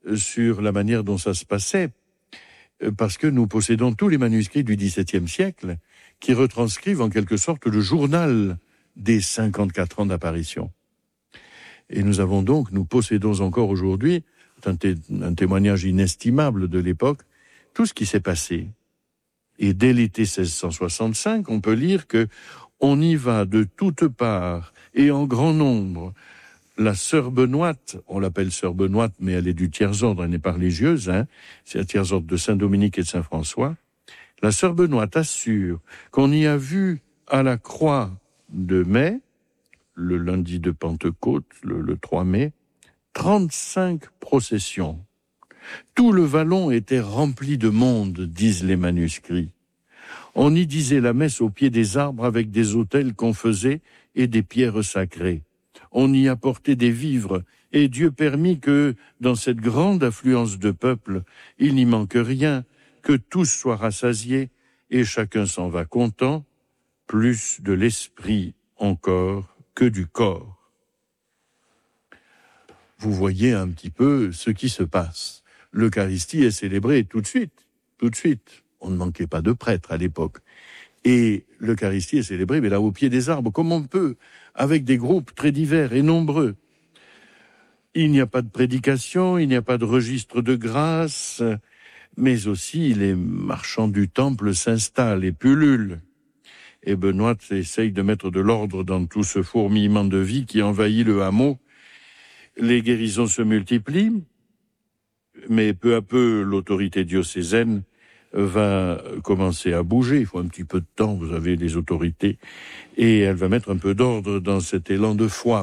sur la manière dont ça se passait, parce que nous possédons tous les manuscrits du XVIIe siècle qui retranscrivent en quelque sorte le journal des 54 ans d'apparition. Et nous possédons encore aujourd'hui, un témoignage inestimable de l'époque, tout ce qui s'est passé. Et dès l'été 1665, on peut lire que on y va de toutes parts et en grand nombre. La sœur Benoîte, on l'appelle sœur Benoîte, mais elle est du tiers-ordre, elle n'est pas religieuse, c'est la tiers-ordre de Saint-Dominique et de Saint-François. La sœur Benoîte assure qu'on y a vu à la croix de mai, le lundi de Pentecôte, le 3 mai, 35 processions. Tout le vallon était rempli de monde, disent les manuscrits. On y disait la messe au pied des arbres avec des autels qu'on faisait et des pierres sacrées. On y apportait des vivres et Dieu permit que, dans cette grande affluence de peuple, il n'y manque rien, que tous soient rassasiés et chacun s'en va content, plus de l'esprit encore que du corps. Vous voyez un petit peu ce qui se passe. L'Eucharistie est célébrée tout de suite. On ne manquait pas de prêtres à l'époque. Et l'Eucharistie est célébrée, mais là, au pied des arbres, comme on peut, avec des groupes très divers et nombreux. Il n'y a pas de prédication, il n'y a pas de registre de grâce, mais aussi les marchands du temple s'installent et pullulent. Et Benoît essaye de mettre de l'ordre dans tout ce fourmillement de vie qui envahit le hameau. Les guérisons se multiplient, mais peu à peu, l'autorité diocésaine va commencer à bouger. Il faut un petit peu de temps, vous avez les autorités, et elle va mettre un peu d'ordre dans cet élan de foi.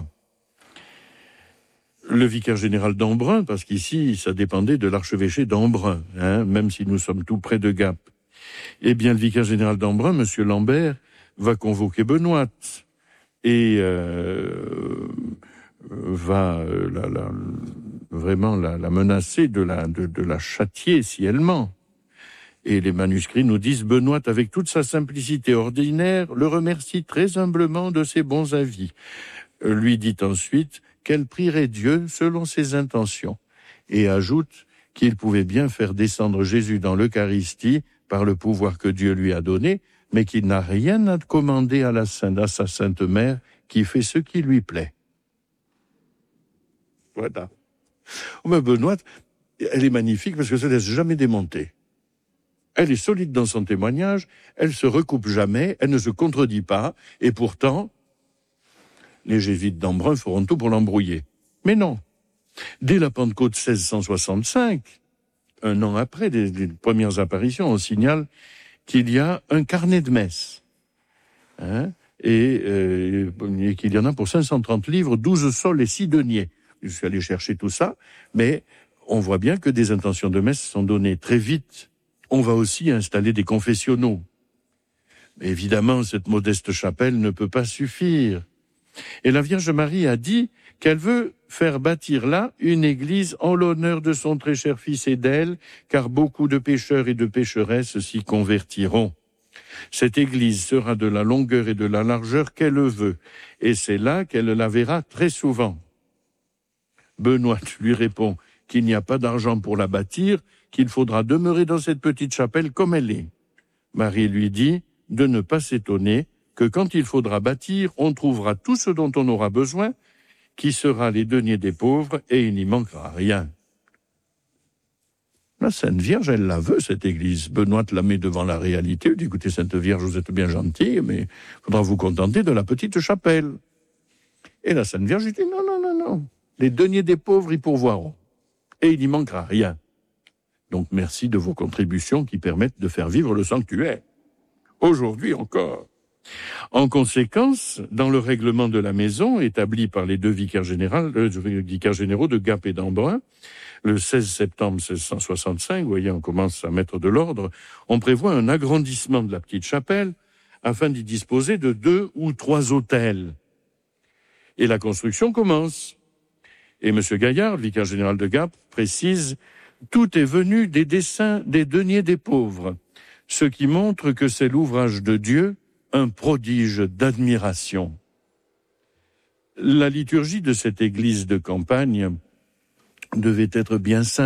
Le vicaire général d'Embrun, parce qu'ici, ça dépendait de l'archevêché d'Embrun, même si nous sommes tout près de Gap. Eh bien, le vicaire général d'Embrun, monsieur Lambert, va convoquer Benoît et va vraiment la menacer de la châtier si elle ment. Et les manuscrits nous disent, Benoît, avec toute sa simplicité ordinaire, le remercie très humblement de ses bons avis. Lui dit ensuite qu'elle prierait Dieu selon ses intentions, et ajoute qu'il pouvait bien faire descendre Jésus dans l'Eucharistie par le pouvoir que Dieu lui a donné, mais qu'il n'a rien à commander à sa Sainte Mère, qui fait ce qui lui plaît. Voilà. Mais Benoît, elle est magnifique parce qu'elle ne se laisse jamais démonter. Elle est solide dans son témoignage, elle se recoupe jamais, elle ne se contredit pas, et pourtant, les jésuites d'Embrun feront tout pour l'embrouiller. Mais non. Dès la Pentecôte 1665, un an après les premières apparitions, on signale qu'il y a un carnet de messe. Et qu'il y en a pour 530 livres, 12 sols et 6 deniers. Je suis allé chercher tout ça, mais on voit bien que des intentions de messe sont données très vite. On va aussi installer des confessionnaux. Mais évidemment, cette modeste chapelle ne peut pas suffire. Et la Vierge Marie a dit qu'elle veut faire bâtir là une église en l'honneur de son très cher fils et d'elle, car beaucoup de pécheurs et de pécheresses s'y convertiront. Cette église sera de la longueur et de la largeur qu'elle veut, et c'est là qu'elle la verra très souvent. Benoît lui répond qu'il n'y a pas d'argent pour la bâtir, qu'il faudra demeurer dans cette petite chapelle comme elle est. Marie lui dit de ne pas s'étonner que quand il faudra bâtir, on trouvera tout ce dont on aura besoin, qui sera les deniers des pauvres, et il n'y manquera rien. La Sainte Vierge, elle la veut, cette église. Benoît la met devant la réalité. Elle dit, écoutez, Sainte Vierge, vous êtes bien gentille, mais il faudra vous contenter de la petite chapelle. Et la Sainte Vierge dit, non. Les deniers des pauvres y pourvoiront. Et il n'y manquera rien. Donc merci de vos contributions qui permettent de faire vivre le sanctuaire. Aujourd'hui encore. En conséquence, dans le règlement de la maison, établi par les deux vicaires généraux de Gap et d'Embrun, le 16 septembre 1665, vous voyez, on commence à mettre de l'ordre, on prévoit un agrandissement de la petite chapelle afin d'y disposer de 2 ou 3 autels. Et la construction commence. Et M. Gaillard, le vicaire général de Gap, précise « Tout est venu des dessins des deniers des pauvres, ce qui montre que c'est l'ouvrage de Dieu, un prodige d'admiration. » La liturgie de cette église de campagne devait être bien simple.